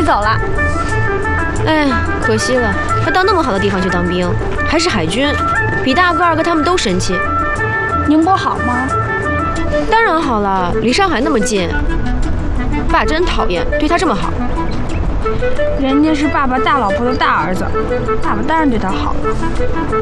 走了。 哎，可惜了，他到那么好的地方去当兵，还是海军，比大哥二哥他们都神气。 宁波好吗？ 当然好了，离上海那么近。爸真讨厌，对他这么好。 人家是爸爸大老婆的大儿子，爸爸当然对他好了。